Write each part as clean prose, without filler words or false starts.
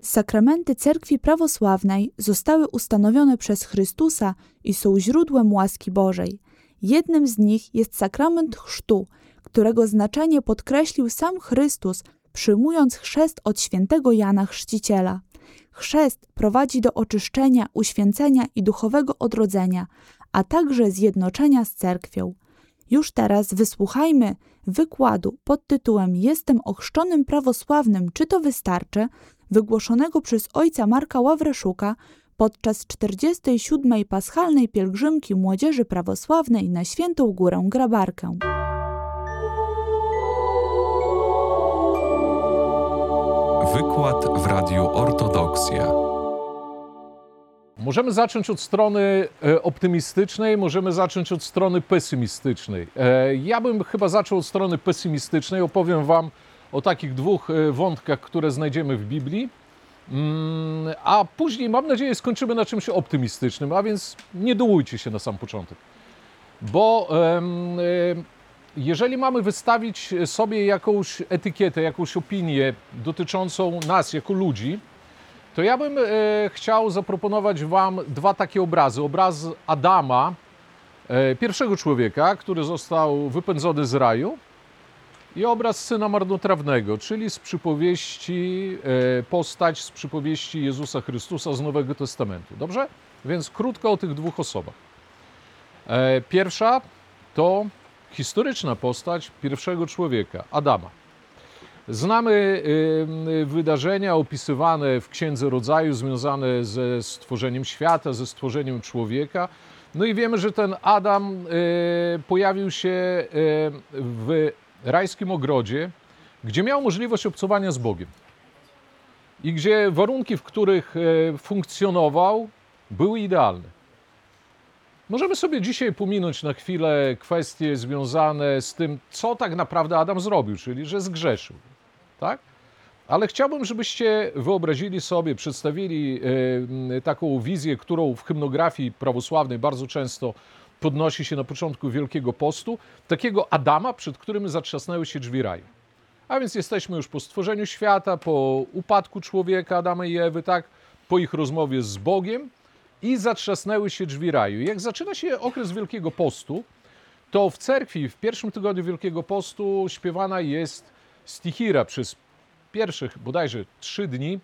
Sakramenty Cerkwi Prawosławnej zostały ustanowione przez Chrystusa i są źródłem łaski Bożej. Jednym z nich jest sakrament chrztu, którego znaczenie podkreślił sam Chrystus, przyjmując chrzest od świętego Jana Chrzciciela. Chrzest prowadzi do oczyszczenia, uświęcenia i duchowego odrodzenia, a także zjednoczenia z Cerkwią. Już teraz wysłuchajmy wykładu pod tytułem „Jestem ochrzczonym prawosławnym, czy to wystarczy?", wygłoszonego przez ojca Marka Ławreszuka podczas 47. paschalnej pielgrzymki Młodzieży Prawosławnej na Świętą Górę Grabarkę. Wykład w Radiu Ortodoksja. Możemy zacząć od strony optymistycznej, możemy zacząć od strony pesymistycznej. Ja bym chyba zaczął od strony pesymistycznej. Opowiem wam o takich dwóch wątkach, które znajdziemy w Biblii, a później, mam nadzieję, skończymy na czymś optymistycznym, a więc nie dołujcie się na sam początek. Bo jeżeli mamy wystawić sobie jakąś etykietę, jakąś opinię dotyczącą nas jako ludzi, to ja bym chciał zaproponować wam dwa takie obrazy. Obraz Adama, pierwszego człowieka, który został wypędzony z raju, i obraz syna marnotrawnego, czyli z przypowieści, postać z przypowieści Jezusa Chrystusa z Nowego Testamentu. Dobrze? Więc krótko o tych dwóch osobach. Pierwsza to historyczna postać pierwszego człowieka, Adama. Znamy wydarzenia opisywane w Księdze Rodzaju związane ze stworzeniem świata, ze stworzeniem człowieka. No i wiemy, że ten Adam pojawił się w rajskim ogrodzie, gdzie miał możliwość obcowania z Bogiem. I gdzie warunki, w których funkcjonował, były idealne. Możemy sobie dzisiaj pominąć na chwilę kwestie związane z tym, co tak naprawdę Adam zrobił, czyli że zgrzeszył. Tak? Ale chciałbym, żebyście wyobrazili sobie, przedstawili taką wizję, którą w hymnografii prawosławnej bardzo często podnosi się na początku Wielkiego Postu, takiego Adama, przed którym zatrzasnęły się drzwi raju. A więc jesteśmy już po stworzeniu świata, po upadku człowieka, Adama i Ewy, tak? Po ich rozmowie z Bogiem i zatrzasnęły się drzwi raju. Jak zaczyna się okres Wielkiego Postu, to w cerkwi w pierwszym tygodniu Wielkiego Postu śpiewana jest stichira przez pierwszych bodajże 3 dni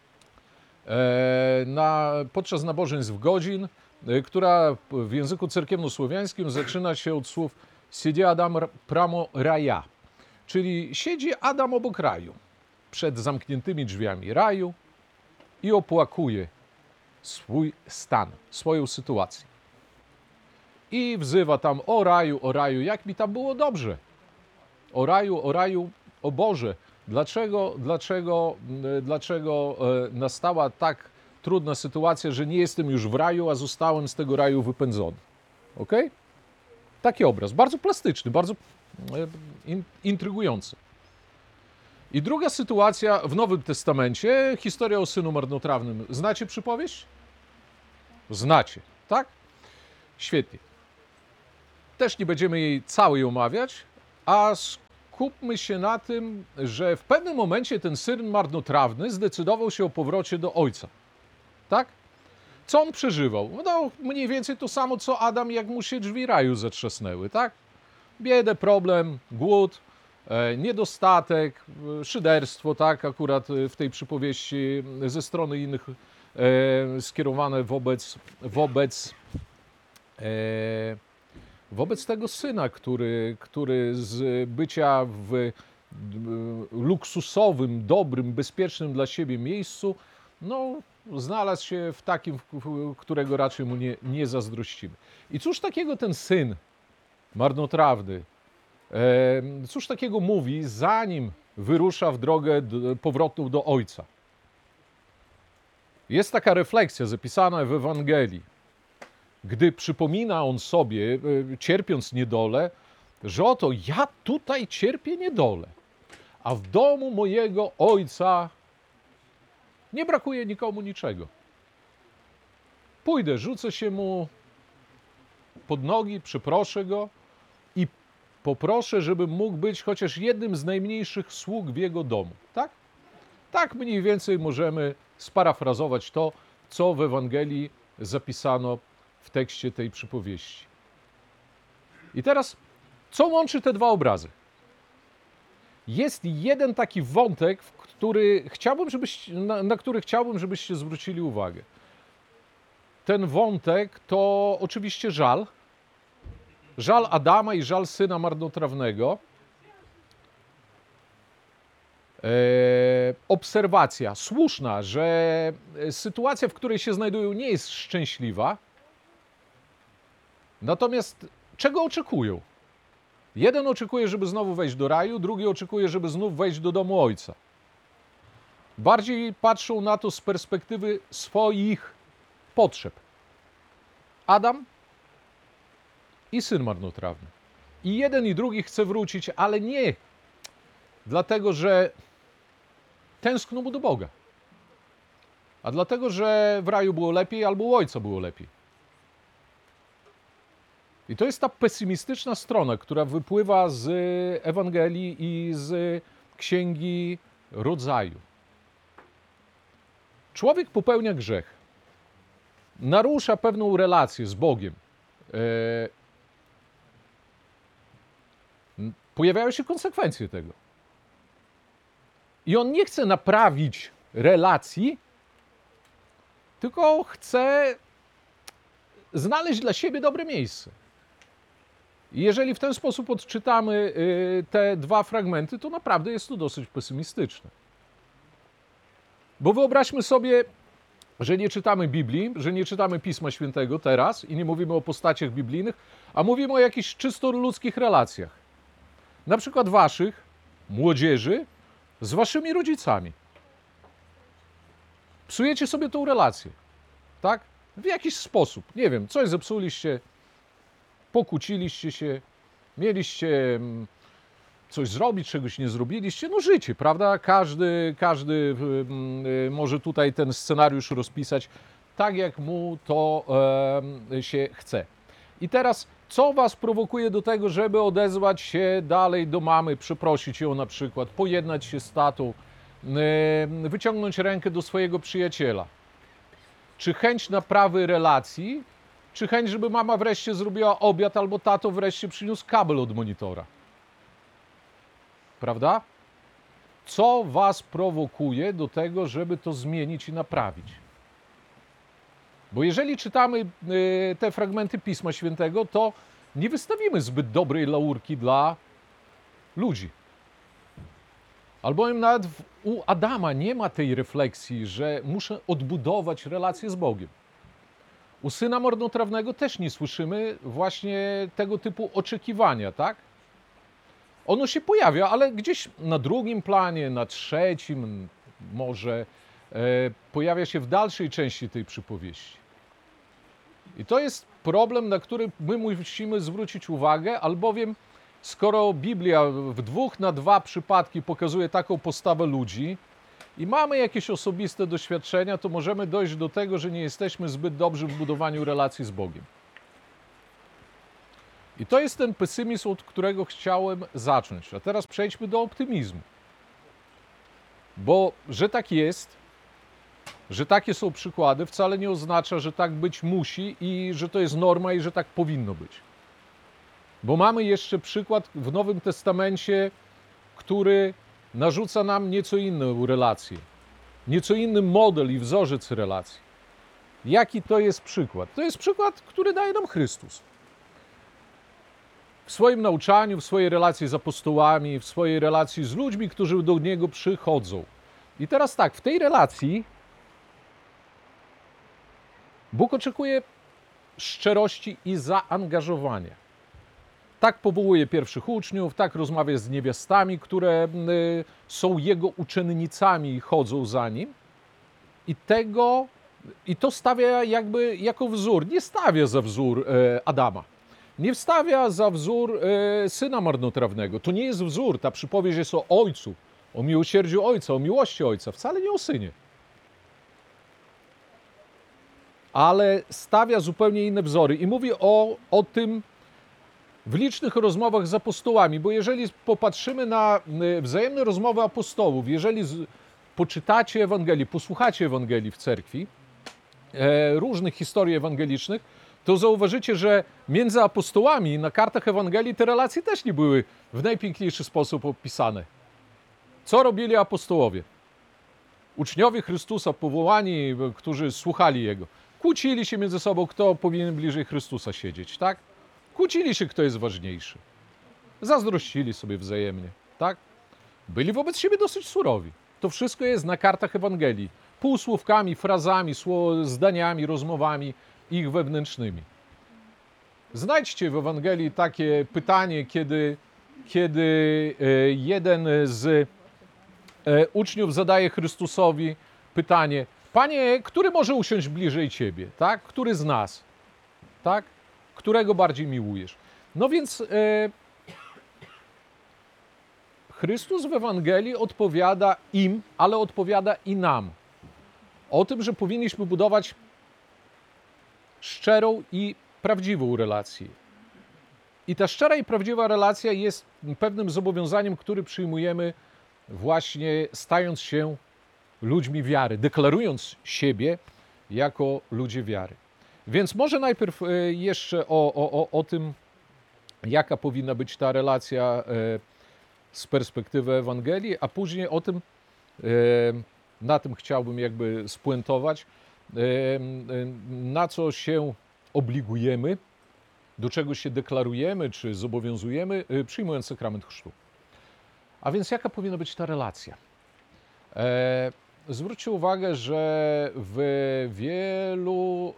podczas nabożeństw godzin, która w języku cerkiewnosłowiańskim zaczyna się od słów siedzi Adam pramo raja, czyli siedzi Adam obok raju, przed zamkniętymi drzwiami raju i opłakuje swój stan, swoją sytuację. I wzywa tam: o raju, jak mi tam było dobrze. O raju, o Boże, dlaczego nastała tak trudna sytuacja, że nie jestem już w raju, a zostałem z tego raju wypędzony. Ok? Taki obraz, bardzo plastyczny, bardzo intrygujący. I druga sytuacja w Nowym Testamencie, historia o synu marnotrawnym. Znacie przypowieść? Znacie, tak? Świetnie. Też nie będziemy jej całej omawiać, a skupmy się na tym, że w pewnym momencie ten syn marnotrawny zdecydował się o powrocie do ojca. Tak? Co on przeżywał? No, mniej więcej to samo, co Adam, jak mu się drzwi raju zatrzasnęły, tak? Biedę, problem, głód, niedostatek, szyderstwo, tak? Akurat w tej przypowieści ze strony innych skierowane wobec tego syna, który z bycia w luksusowym, dobrym, bezpiecznym dla siebie miejscu, no, znalazł się w takim, którego raczej mu nie zazdrościmy. I cóż takiego ten syn marnotrawny, cóż takiego mówi, zanim wyrusza w drogę powrotną do ojca? Jest taka refleksja zapisana w Ewangelii, gdy przypomina on sobie, cierpiąc niedolę, że oto ja tutaj cierpię niedolę, a w domu mojego ojca nie brakuje nikomu niczego. Pójdę, rzucę się mu pod nogi, przeproszę go i poproszę, żebym mógł być chociaż jednym z najmniejszych sług w jego domu. Tak? Tak mniej więcej możemy sparafrazować to, co w Ewangelii zapisano w tekście tej przypowieści. I teraz, co łączy te dwa obrazy? Jest jeden taki wątek, na który chciałbym, żebyście zwrócili uwagę. Ten wątek to oczywiście żal. Żal Adama i żal syna marnotrawnego. Obserwacja słuszna, że sytuacja, w której się znajdują, nie jest szczęśliwa. Natomiast czego oczekują? Jeden oczekuje, żeby znowu wejść do raju, drugi oczekuje, żeby znów wejść do domu ojca. Bardziej patrzą na to z perspektywy swoich potrzeb. Adam i syn marnotrawny. I jeden i drugi chce wrócić, ale nie dlatego, że tęskno mu do Boga, a dlatego, że w raju było lepiej albo u ojca było lepiej. I to jest ta pesymistyczna strona, która wypływa z Ewangelii i z Księgi Rodzaju. Człowiek popełnia grzech, narusza pewną relację z Bogiem. Pojawiają się konsekwencje tego. I on nie chce naprawić relacji, tylko chce znaleźć dla siebie dobre miejsce. I jeżeli w ten sposób odczytamy te dwa fragmenty, to naprawdę jest to dosyć pesymistyczne. Bo wyobraźmy sobie, że nie czytamy Biblii, że nie czytamy Pisma Świętego teraz i nie mówimy o postaciach biblijnych, a mówimy o jakichś czysto ludzkich relacjach. Na przykład waszych, młodzieży, z waszymi rodzicami. Psujecie sobie tą relację, tak? W jakiś sposób. Nie wiem, coś zepsuliście, pokłóciliście się, mieliście coś zrobić, czegoś nie zrobiliście. No życie, prawda? Każdy może tutaj ten scenariusz rozpisać tak, jak mu to się chce. I teraz, co was prowokuje do tego, żeby odezwać się dalej do mamy, przeprosić ją na przykład, pojednać się z tatą, wyciągnąć rękę do swojego przyjaciela? Czy chęć naprawy relacji, czy chęć, żeby mama wreszcie zrobiła obiad, albo tato wreszcie przyniósł kabel od monitora? Prawda? Co was prowokuje do tego, żeby to zmienić i naprawić? Bo jeżeli czytamy te fragmenty Pisma Świętego, to nie wystawimy zbyt dobrej laurki dla ludzi. Albowiem nawet u Adama nie ma tej refleksji, że muszę odbudować relację z Bogiem. U syna marnotrawnego też nie słyszymy właśnie tego typu oczekiwania, tak? Ono się pojawia, ale gdzieś na drugim planie, na trzecim może pojawia się w dalszej części tej przypowieści. I to jest problem, na który my musimy zwrócić uwagę, albowiem skoro Biblia w 2 na 2 przypadki pokazuje taką postawę ludzi i mamy jakieś osobiste doświadczenia, to możemy dojść do tego, że nie jesteśmy zbyt dobrzy w budowaniu relacji z Bogiem. I to jest ten pesymizm, od którego chciałem zacząć. A teraz przejdźmy do optymizmu. Bo że tak jest, że takie są przykłady, wcale nie oznacza, że tak być musi i że to jest norma i że tak powinno być. Bo mamy jeszcze przykład w Nowym Testamencie, który narzuca nam nieco inną relację, nieco inny model i wzorzec relacji. Jaki to jest przykład? To jest przykład, który daje nam Chrystus. W swoim nauczaniu, w swojej relacji z apostołami, w swojej relacji z ludźmi, którzy do Niego przychodzą. I teraz tak, w tej relacji Bóg oczekuje szczerości i zaangażowania. Tak powołuje pierwszych uczniów, tak rozmawia z niewiastami, które są Jego uczennicami i chodzą za Nim. I to stawia jakby jako wzór. Nie stawia za wzór Adama. Nie stawia za wzór syna marnotrawnego. To nie jest wzór. Ta przypowieść jest o ojcu, o miłosierdziu ojca, o miłości ojca. Wcale nie o synie. Ale stawia zupełnie inne wzory. I mówi o tym w licznych rozmowach z apostołami, bo jeżeli popatrzymy na wzajemne rozmowy apostołów, jeżeli poczytacie Ewangelii, posłuchacie Ewangelii w cerkwi, różnych historii ewangelicznych, to zauważycie, że między apostołami na kartach Ewangelii te relacje też nie były w najpiękniejszy sposób opisane. Co robili apostołowie? Uczniowie Chrystusa, powołani, którzy słuchali Jego, kłócili się między sobą, kto powinien bliżej Chrystusa siedzieć, tak? Kłócili się, kto jest ważniejszy. Zazdrościli sobie wzajemnie, tak? Byli wobec siebie dosyć surowi. To wszystko jest na kartach Ewangelii. Półsłówkami, frazami, zdaniami, rozmowami ich wewnętrznymi. Znajdźcie w Ewangelii takie pytanie, kiedy jeden z uczniów zadaje Chrystusowi pytanie: Panie, który może usiąść bliżej Ciebie, tak? Który z nas, tak? Którego bardziej miłujesz? No więc Chrystus w Ewangelii odpowiada im, ale odpowiada i nam. O tym, że powinniśmy budować szczerą i prawdziwą relację. I ta szczera i prawdziwa relacja jest pewnym zobowiązaniem, który przyjmujemy właśnie stając się ludźmi wiary, deklarując siebie jako ludzie wiary. Więc może najpierw jeszcze o tym, jaka powinna być ta relacja z perspektywy Ewangelii, a później o tym, na tym chciałbym jakby spuentować, na co się obligujemy, do czego się deklarujemy czy zobowiązujemy, przyjmując sakrament chrztu. A więc jaka powinna być ta relacja? Zwróćcie uwagę, że w wielu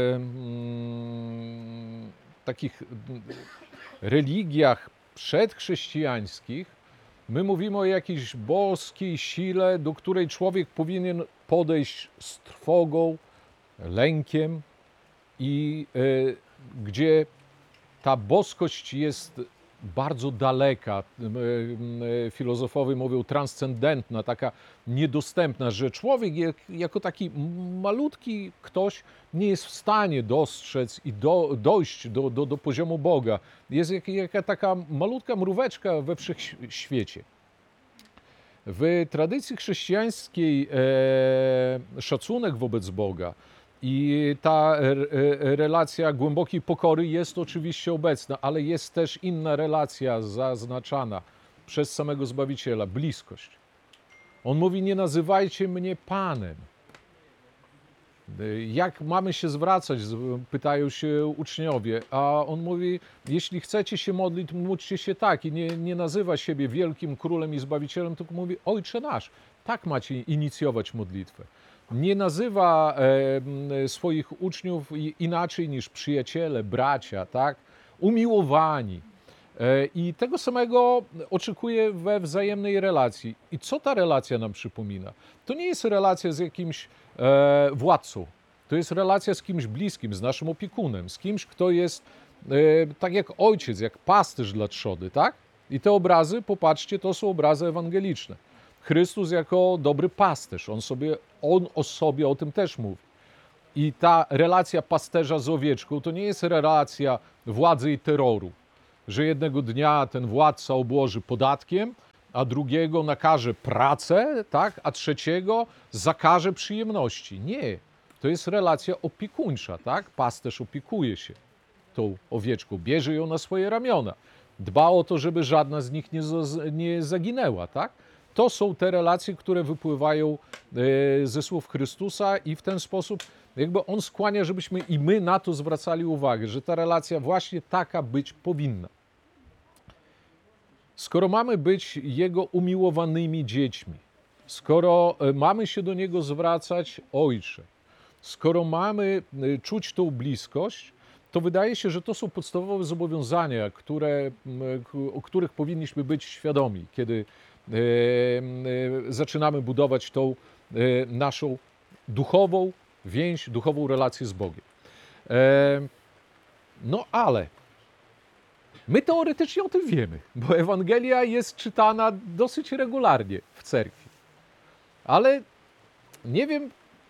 takich religiach przedchrześcijańskich my mówimy o jakiejś boskiej sile, do której człowiek powinien podejść z trwogą, lękiem i gdzie ta boskość jest bardzo daleka. Filozofowie mówią transcendentna, taka niedostępna, że człowiek jako taki malutki ktoś nie jest w stanie dostrzec i dojść do poziomu Boga. Jest jaka taka malutka mróweczka we wszechświecie. W tradycji chrześcijańskiej szacunek wobec Boga i ta relacja głębokiej pokory jest oczywiście obecna, ale jest też inna relacja zaznaczana przez samego Zbawiciela, bliskość. On mówi: nie nazywajcie mnie Panem. Jak mamy się zwracać? Pytają się uczniowie, a on mówi: jeśli chcecie się modlić, módlcie się tak, i nie nazywa siebie wielkim królem i Zbawicielem, tylko mówi: Ojcze nasz. Tak macie inicjować modlitwę. Nie nazywa swoich uczniów inaczej niż przyjaciele, bracia, tak? Umiłowani. I tego samego oczekuje we wzajemnej relacji. I co ta relacja nam przypomina? To nie jest relacja z jakimś władcą. To jest relacja z kimś bliskim, z naszym opiekunem, z kimś, kto jest tak jak ojciec, jak pasterz dla trzody, tak? I te obrazy, popatrzcie, to są obrazy ewangeliczne. Chrystus jako dobry pasterz, on o sobie o tym też mówi. I ta relacja pasterza z owieczką to nie jest relacja władzy i terroru, że jednego dnia ten władca obłoży podatkiem, a drugiego nakaże pracę, tak? A trzeciego zakaże przyjemności. Nie, to jest relacja opiekuńcza, tak? Pasterz opiekuje się tą owieczką, bierze ją na swoje ramiona, dba o to, żeby żadna z nich nie zaginęła, tak? To są te relacje, które wypływają ze słów Chrystusa i w ten sposób jakby On skłania, żebyśmy i my na to zwracali uwagę, że ta relacja właśnie taka być powinna. Skoro mamy być Jego umiłowanymi dziećmi, skoro mamy się do Niego zwracać Ojcze, skoro mamy czuć tą bliskość, to wydaje się, że to są podstawowe zobowiązania, o których powinniśmy być świadomi, kiedy zaczynamy budować tą naszą duchową więź, duchową relację z Bogiem. No ale my teoretycznie o tym wiemy, bo Ewangelia jest czytana dosyć regularnie w cerkwi. Ale nie wiem,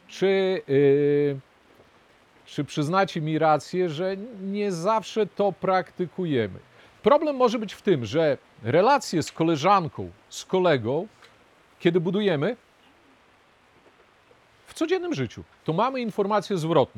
czy przyznacie mi rację, że nie zawsze to praktykujemy. Problem może być w tym, że relacje z koleżanką, z kolegą, kiedy budujemy, codziennym życiu, to mamy informację zwrotną.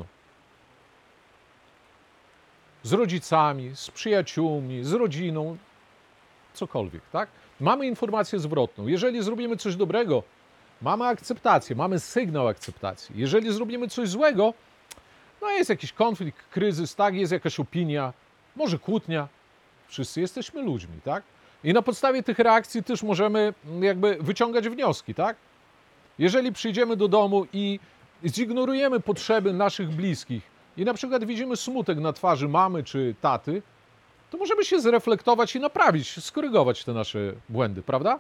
Z rodzicami, z przyjaciółmi, z rodziną, cokolwiek, tak? Mamy informację zwrotną. Jeżeli zrobimy coś dobrego, mamy akceptację, mamy sygnał akceptacji. Jeżeli zrobimy coś złego, no jest jakiś konflikt, kryzys, tak? Jest jakaś opinia, może kłótnia. Wszyscy jesteśmy ludźmi, tak? I na podstawie tych reakcji też możemy jakby wyciągać wnioski, tak? Jeżeli przyjdziemy do domu i zignorujemy potrzeby naszych bliskich i na przykład widzimy smutek na twarzy mamy czy taty, to możemy się zreflektować i naprawić, skorygować te nasze błędy, prawda?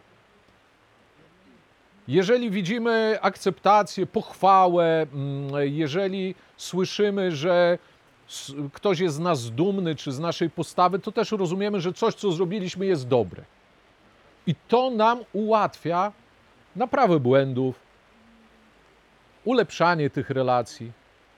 Jeżeli widzimy akceptację, pochwałę, jeżeli słyszymy, że ktoś jest z nas dumny czy z naszej postawy, to też rozumiemy, że coś, co zrobiliśmy, jest dobre. I to nam ułatwia naprawę błędów, ulepszanie tych relacji.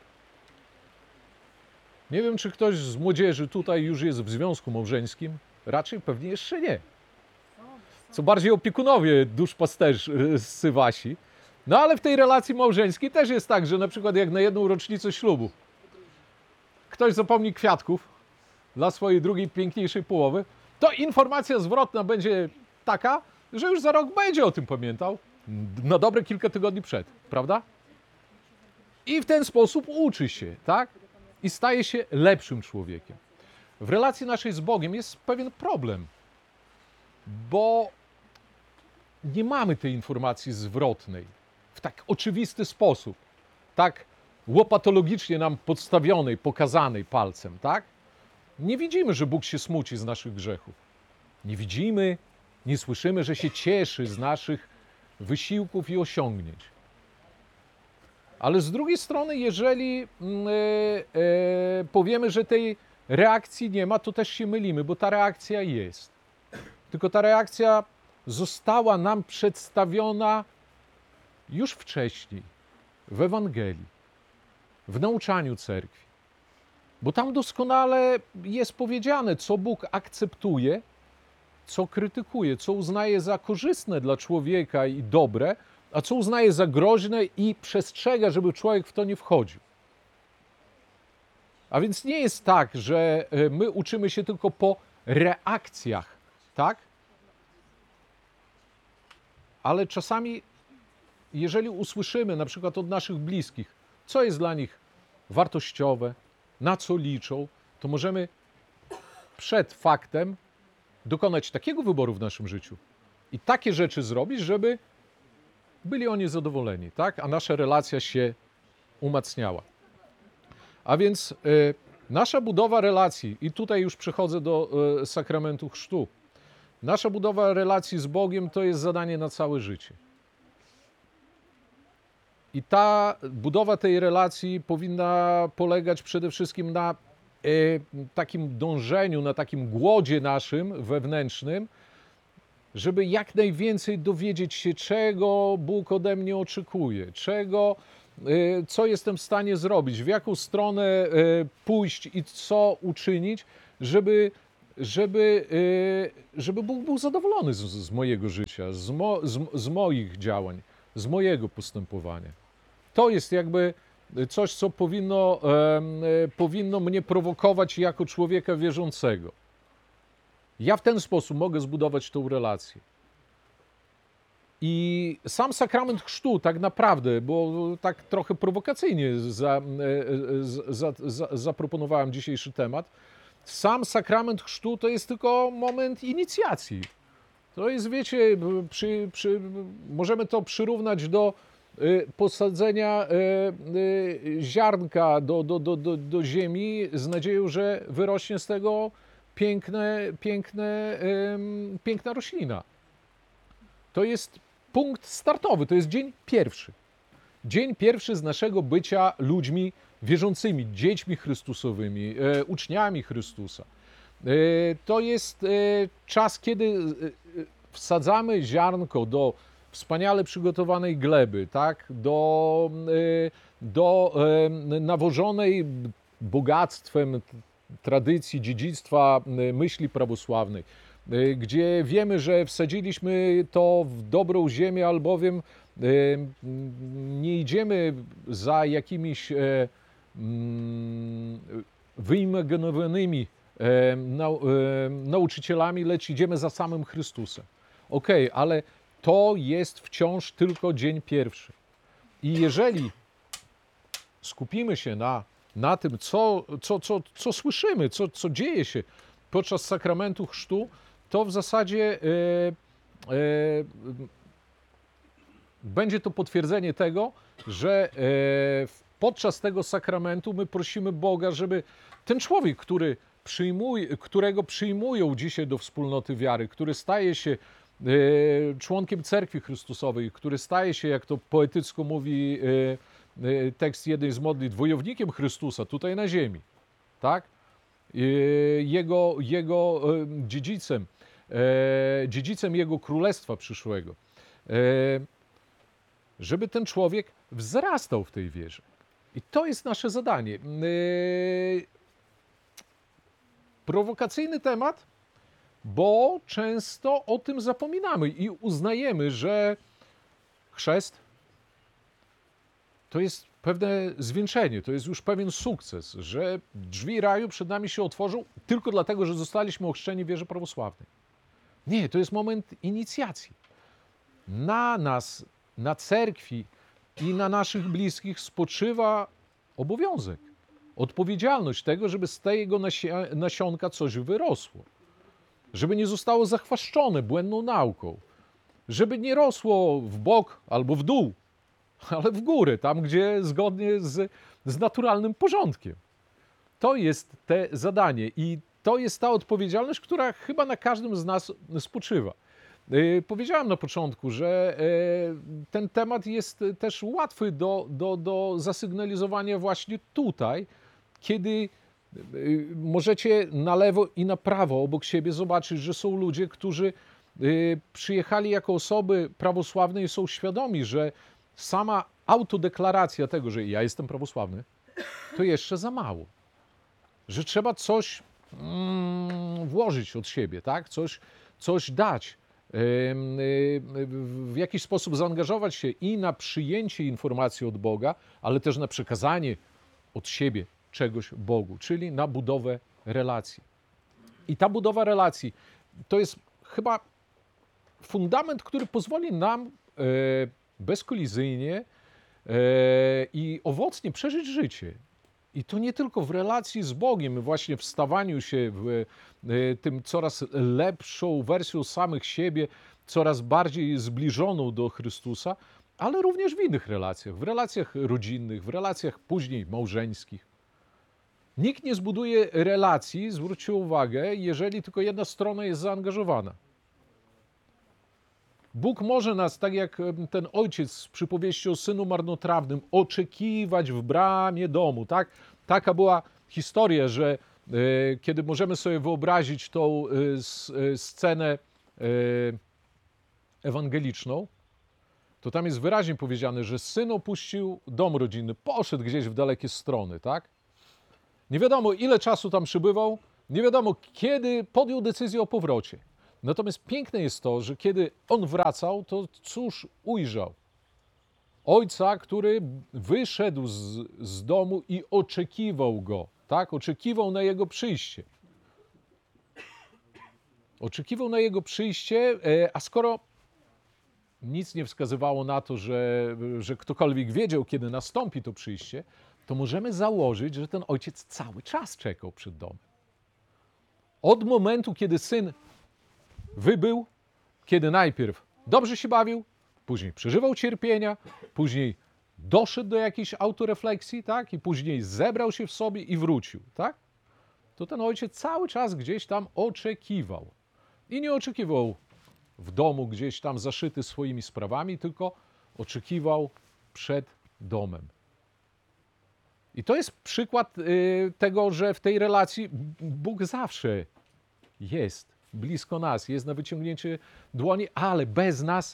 Nie wiem, czy ktoś z młodzieży tutaj już jest w związku małżeńskim. Raczej pewnie jeszcze nie. Co bardziej opiekunowie duszpasterscy wasi. No ale w tej relacji małżeńskiej też jest tak, że na przykład jak na jedną rocznicę ślubu ktoś zapomni kwiatków dla swojej drugiej, piękniejszej połowy, to informacja zwrotna będzie taka, że już za rok będzie o tym pamiętał. Na dobre kilka tygodni przed, prawda? I w ten sposób uczy się, tak? I staje się lepszym człowiekiem. W relacji naszej z Bogiem jest pewien problem, bo nie mamy tej informacji zwrotnej w tak oczywisty sposób, tak łopatologicznie nam podstawionej, pokazanej palcem, tak? Nie widzimy, że Bóg się smuci z naszych grzechów. Nie widzimy, nie słyszymy, że się cieszy z naszych wysiłków i osiągnięć. Ale z drugiej strony, jeżeli powiemy, że tej reakcji nie ma, to też się mylimy, bo ta reakcja jest. Tylko ta reakcja została nam przedstawiona już wcześniej w Ewangelii, w nauczaniu cerkwi. Bo tam doskonale jest powiedziane, co Bóg akceptuje, co krytykuje, co uznaje za korzystne dla człowieka i dobre, a co uznaje za groźne i przestrzega, żeby człowiek w to nie wchodził. A więc nie jest tak, że my uczymy się tylko po reakcjach, tak? Ale czasami, jeżeli usłyszymy na przykład od naszych bliskich, co jest dla nich wartościowe, na co liczą, to możemy przed faktem dokonać takiego wyboru w naszym życiu i takie rzeczy zrobić, żeby byli oni zadowoleni, tak? A nasza relacja się umacniała. A więc nasza budowa relacji, i tutaj już przechodzę do sakramentu chrztu, nasza budowa relacji z Bogiem to jest zadanie na całe życie. I ta budowa tej relacji powinna polegać przede wszystkim na takim dążeniu, na takim głodzie naszym wewnętrznym, żeby jak najwięcej dowiedzieć się, czego Bóg ode mnie oczekuje, co jestem w stanie zrobić, w jaką stronę pójść i co uczynić, żeby Bóg był zadowolony z mojego życia, z moich działań, z mojego postępowania. To jest jakby coś, co powinno mnie prowokować jako człowieka wierzącego. Ja w ten sposób mogę zbudować tą relację. I sam sakrament chrztu tak naprawdę, bo tak trochę prowokacyjnie zaproponowałem dzisiejszy temat, sam sakrament chrztu to jest tylko moment inicjacji. To jest, wiecie, możemy to przyrównać do posadzenia ziarnka do ziemi z nadzieją, że wyrośnie z tego piękna roślina. To jest punkt startowy, to jest dzień pierwszy. Dzień pierwszy z naszego bycia ludźmi wierzącymi, dziećmi chrystusowymi, uczniami Chrystusa. To jest czas, kiedy wsadzamy ziarnko do wspaniale przygotowanej gleby, tak? do nawożonej bogactwem tradycji, dziedzictwa myśli prawosławnej, gdzie wiemy, że wsadziliśmy to w dobrą ziemię, albowiem nie idziemy za jakimiś wyimaginowanymi nauczycielami, lecz idziemy za samym Chrystusem. Okej, ale to jest wciąż tylko dzień pierwszy. I jeżeli skupimy się na tym, co słyszymy, co dzieje się podczas sakramentu chrztu, to w zasadzie będzie to potwierdzenie tego, że podczas tego sakramentu my prosimy Boga, żeby ten człowiek, którego przyjmują dzisiaj do wspólnoty wiary, który staje się członkiem Cerkwi Chrystusowej, który staje się, jak to poetycko mówi tekst jednej z modlitw, wojownikiem Chrystusa tutaj na ziemi, tak? Jego dziedzicem Jego Królestwa przyszłego. Żeby ten człowiek wzrastał w tej wierze. I to jest nasze zadanie. Prowokacyjny temat, bo często o tym zapominamy i uznajemy, że chrzest to jest pewne zwieńczenie, to jest już pewien sukces, że drzwi raju przed nami się otworzą tylko dlatego, że zostaliśmy ochrzczeni w wierze prawosławnej. Nie, to jest moment inicjacji. Na nas, na cerkwi i na naszych bliskich spoczywa obowiązek, odpowiedzialność tego, żeby z tego nasionka coś wyrosło. Żeby nie zostało zachwaszczone błędną nauką. Żeby nie rosło w bok albo w dół, ale w górę, tam gdzie zgodnie z naturalnym porządkiem. To jest te zadanie i to jest ta odpowiedzialność, która chyba na każdym z nas spoczywa. Powiedziałem na początku, że ten temat jest też łatwy do zasygnalizowania właśnie tutaj, kiedy możecie na lewo i na prawo obok siebie zobaczyć, że są ludzie, którzy przyjechali jako osoby prawosławne i są świadomi, że sama autodeklaracja tego, że ja jestem prawosławny, to jeszcze za mało. Że trzeba coś włożyć od siebie, tak? Coś dać. W jakiś sposób zaangażować się i na przyjęcie informacji od Boga, ale też na przekazanie od siebie czegoś Bogu, czyli na budowę relacji. I ta budowa relacji to jest chyba fundament, który pozwoli nam bezkolizyjnie i owocnie przeżyć życie. I to nie tylko w relacji z Bogiem, właśnie w stawaniu się w tym coraz lepszą wersją samych siebie, coraz bardziej zbliżoną do Chrystusa, ale również w innych relacjach, w relacjach rodzinnych, w relacjach później małżeńskich. Nikt nie zbuduje relacji, zwróćcie uwagę, jeżeli tylko jedna strona jest zaangażowana. Bóg może nas, tak jak ten ojciec z przypowieści o synu marnotrawnym, oczekiwać w bramie domu. Tak? Taka była historia, że kiedy możemy sobie wyobrazić tą scenę ewangeliczną, to tam jest wyraźnie powiedziane, że syn opuścił dom rodzinny, poszedł gdzieś w dalekie strony, tak? Nie wiadomo, ile czasu tam przybywał, nie wiadomo, kiedy podjął decyzję o powrocie. Natomiast piękne jest to, że kiedy on wracał, to cóż ujrzał? Ojca, który wyszedł z domu i oczekiwał go, tak? Oczekiwał na jego przyjście. Oczekiwał na jego przyjście, a skoro nic nie wskazywało na to, że ktokolwiek wiedział, kiedy nastąpi to przyjście, to możemy założyć, że ten ojciec cały czas czekał przed domem. Od momentu, kiedy syn wybył, kiedy najpierw dobrze się bawił, później przeżywał cierpienia, później doszedł do jakiejś autorefleksji, tak? I później zebrał się w sobie i wrócił, tak? To ten ojciec cały czas gdzieś tam oczekiwał. I nie oczekiwał w domu gdzieś tam zaszyty swoimi sprawami, tylko oczekiwał przed domem. I to jest przykład tego, że w tej relacji Bóg zawsze jest blisko nas, jest na wyciągnięcie dłoni, ale bez nas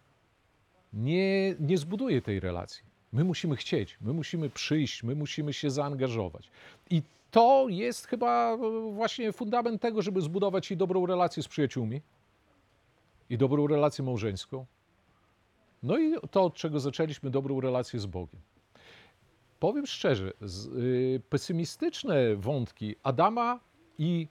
nie zbuduje tej relacji. My musimy chcieć, my musimy przyjść, my musimy się zaangażować. I to jest chyba właśnie fundament tego, żeby zbudować i dobrą relację z przyjaciółmi, i dobrą relację małżeńską, No i to, od czego zaczęliśmy, dobrą relację z Bogiem. Powiem szczerze, pesymistyczne wątki Adama i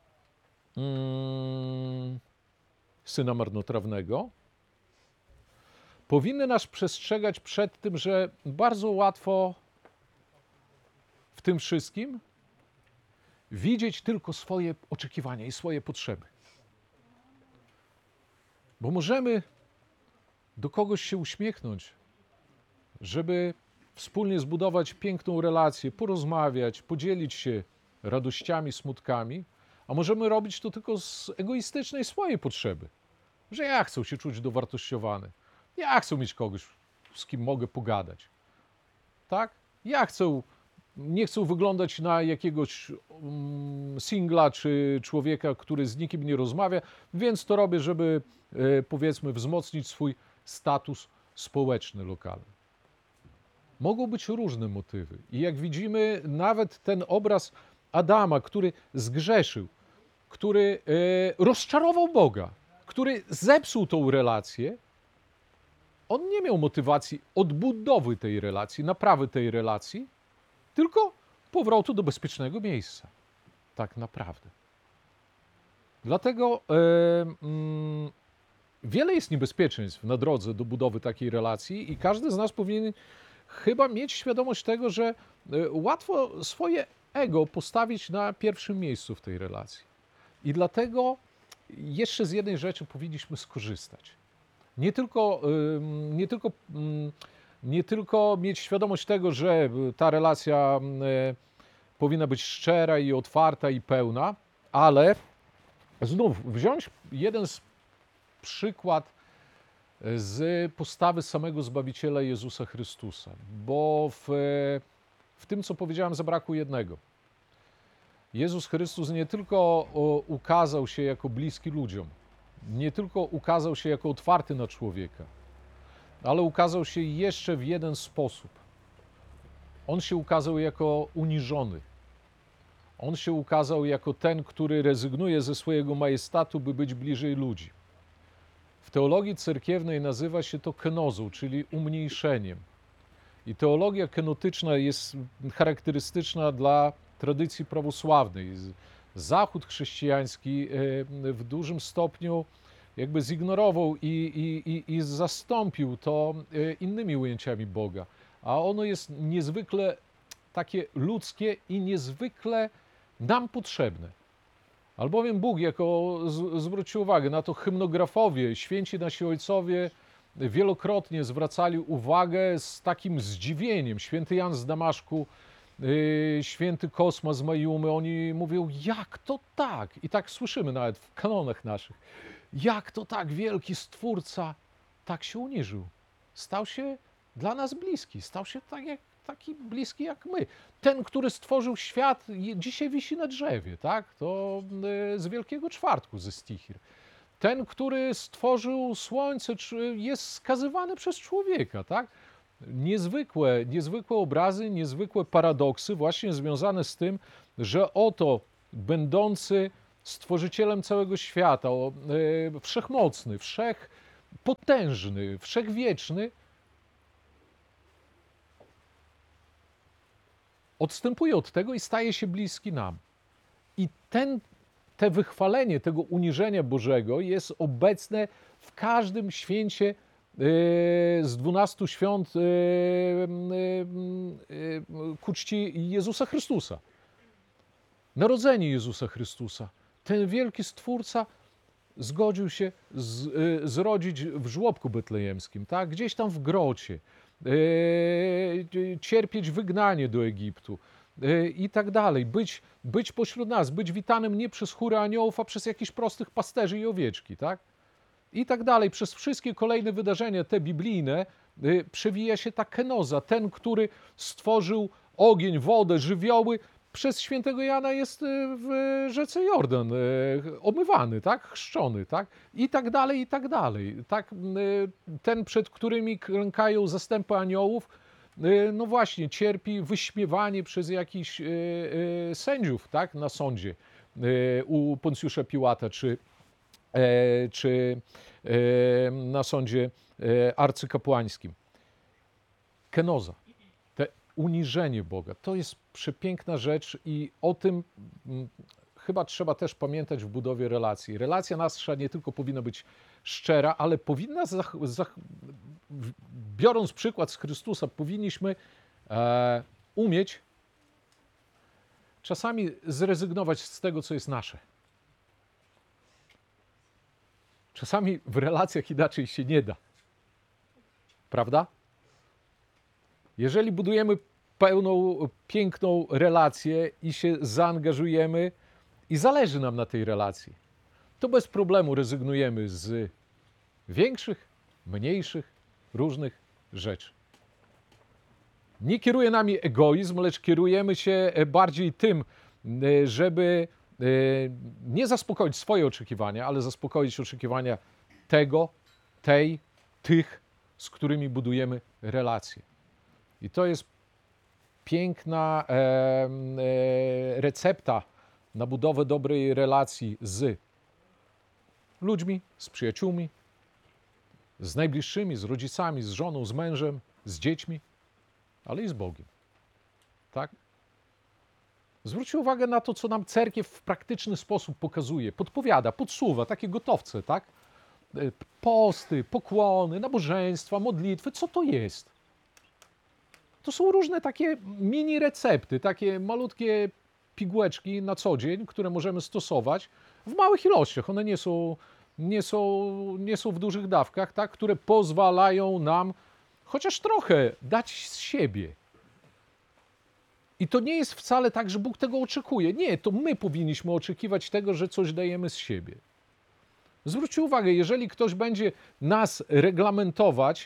syna marnotrawnego powinny nas przestrzegać przed tym, że bardzo łatwo w tym wszystkim widzieć tylko swoje oczekiwania i swoje potrzeby. Bo możemy do kogoś się uśmiechnąć, żeby wspólnie zbudować piękną relację, porozmawiać, podzielić się radościami, smutkami, a możemy robić to tylko z egoistycznej swojej potrzeby, że ja chcę się czuć dowartościowany, ja chcę mieć kogoś, z kim mogę pogadać, tak? Nie chcę wyglądać na jakiegoś singla czy człowieka, który z nikim nie rozmawia, więc to robię, żeby powiedzmy wzmocnić swój status społeczny lokalny. Mogą być różne motywy i jak widzimy, nawet ten obraz Adama, który zgrzeszył, który rozczarował Boga, który zepsuł tą relację, on nie miał motywacji odbudowy tej relacji, naprawy tej relacji, tylko powrotu do bezpiecznego miejsca. Tak naprawdę. Dlatego wiele jest niebezpieczeństw na drodze do budowy takiej relacji i każdy z nas powinien chyba mieć świadomość tego, że łatwo swoje ego postawić na pierwszym miejscu w tej relacji. I dlatego jeszcze z jednej rzeczy powinniśmy skorzystać. Nie tylko mieć świadomość tego, że ta relacja powinna być szczera i otwarta i pełna, ale znów wziąć jeden przykład z postawy samego Zbawiciela Jezusa Chrystusa, bo w tym, co powiedziałem, zabrakło jednego. Jezus Chrystus nie tylko ukazał się jako bliski ludziom, nie tylko ukazał się jako otwarty na człowieka, ale ukazał się jeszcze w jeden sposób. On się ukazał jako uniżony. On się ukazał jako ten, który rezygnuje ze swojego majestatu, by być bliżej ludzi. W teologii cerkiewnej nazywa się to kenozą, czyli umniejszeniem. I teologia kenotyczna jest charakterystyczna dla tradycji prawosławnej. Zachód chrześcijański w dużym stopniu jakby zignorował i zastąpił to innymi ujęciami Boga. A ono jest niezwykle takie ludzkie i niezwykle nam potrzebne. Albowiem Bóg, zwróćcie uwagę na to, hymnografowie, święci nasi ojcowie wielokrotnie zwracali uwagę z takim zdziwieniem. Święty Jan z Damaszku, święty Kosma z Majumy, oni mówią, jak to tak? I tak słyszymy nawet w kanonach naszych. Jak to tak wielki Stwórca tak się uniżył? Stał się dla nas bliski, stał się taki bliski jak my. Ten, który stworzył świat, dzisiaj wisi na drzewie, tak? To z Wielkiego Czwartku, ze Stichir. Ten, który stworzył słońce, jest skazywany przez człowieka, tak? Niezwykłe obrazy, niezwykłe paradoksy właśnie związane z tym, że oto będący stworzycielem całego świata, wszechmocny, wszechpotężny, wszechwieczny, odstępuje od tego i staje się bliski nam. I te wychwalenie tego uniżenia Bożego jest obecne w każdym święcie z 12 świąt ku czci Jezusa Chrystusa. Narodzenie Jezusa Chrystusa. Ten wielki Stwórca zgodził się zrodzić w żłobku betlejemskim, tak? Gdzieś tam w grocie, cierpieć wygnanie do Egiptu i tak dalej. Być pośród nas, być witanym nie przez chóry aniołów, a przez jakichś prostych pasterzy i owieczki, tak? I tak dalej. Przez wszystkie kolejne wydarzenia, te biblijne, przewija się ta kenoza. Ten, który stworzył ogień, wodę, żywioły, przez świętego Jana jest w rzece Jordan omywany, tak? Chrzczony, tak? I tak dalej, i tak dalej. Tak? Ten, przed którymi klękają zastępy aniołów, no właśnie, cierpi wyśmiewanie przez jakichś sędziów, tak? Na sądzie u Poncjusza Piłata, czy czy na sądzie arcykapłańskim. Kenoza, te uniżenie Boga, to jest przepiękna rzecz i o tym chyba trzeba też pamiętać w budowie relacji. Relacja nasza nie tylko powinna być szczera, ale powinna, biorąc przykład z Chrystusa, powinniśmy umieć czasami zrezygnować z tego, co jest nasze. Czasami w relacjach inaczej się nie da. Prawda? Jeżeli budujemy pełną, piękną relację i się zaangażujemy i zależy nam na tej relacji, to bez problemu rezygnujemy z większych, mniejszych, różnych rzeczy. Nie kieruje nami egoizm, lecz kierujemy się bardziej tym, żeby nie zaspokoić swoje oczekiwania, ale zaspokoić oczekiwania tych, z którymi budujemy relacje. I to jest piękna recepta na budowę dobrej relacji z ludźmi, z przyjaciółmi, z najbliższymi, z rodzicami, z żoną, z mężem, z dziećmi, ale i z Bogiem. Tak? Zwróćcie uwagę na to, co nam cerkiew w praktyczny sposób pokazuje, podpowiada, podsuwa, takie gotowce, tak? Posty, pokłony, nabożeństwa, modlitwy, co to jest? To są różne takie mini recepty, takie malutkie pigułeczki na co dzień, które możemy stosować w małych ilościach. One nie są w dużych dawkach, tak? Które pozwalają nam chociaż trochę dać z siebie. I to nie jest wcale tak, że Bóg tego oczekuje. Nie, to my powinniśmy oczekiwać tego, że coś dajemy z siebie. Zwróćcie uwagę, jeżeli ktoś będzie nas reglamentować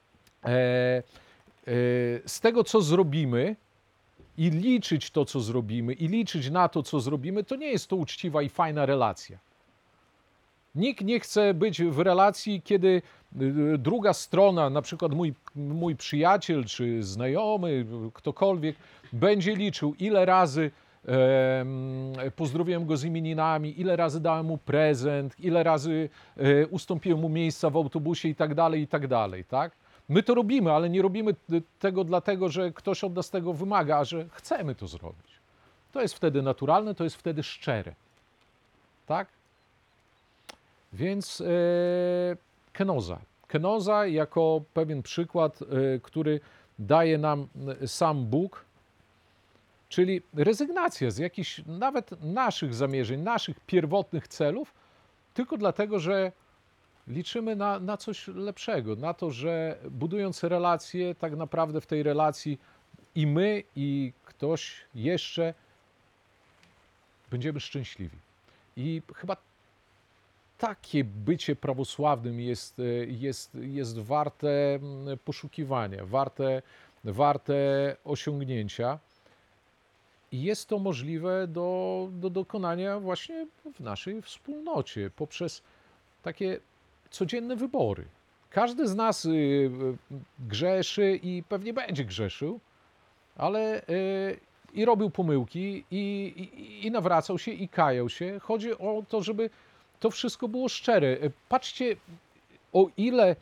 z tego, co zrobimy i liczyć to, co zrobimy i liczyć na to, co zrobimy, to nie jest to uczciwa i fajna relacja. Nikt nie chce być w relacji, kiedy druga strona, na przykład mój przyjaciel czy znajomy, ktokolwiek, będzie liczył, ile razy pozdrowiłem go z imieninami, ile razy dałem mu prezent, ile razy ustąpiłem mu miejsca w autobusie i tak dalej, tak? My to robimy, ale nie robimy tego dlatego, że ktoś od nas tego wymaga, a że chcemy to zrobić. To jest wtedy naturalne, to jest wtedy szczere. Tak? Więc kenoza. Kenoza jako pewien przykład, który daje nam sam Bóg, czyli rezygnacja z jakichś nawet naszych zamierzeń, naszych pierwotnych celów, tylko dlatego, że liczymy na coś lepszego, na to, że budując relacje, tak naprawdę w tej relacji i my, i ktoś jeszcze będziemy szczęśliwi. I chyba takie bycie prawosławnym jest warte poszukiwania, warte osiągnięcia. I jest to możliwe do dokonania właśnie w naszej wspólnocie, poprzez takie codzienne wybory. Każdy z nas grzeszy i pewnie będzie grzeszył, ale i robił pomyłki, i nawracał się, i kajał się. Chodzi o to, żeby to wszystko było szczere. Patrzcie, o ile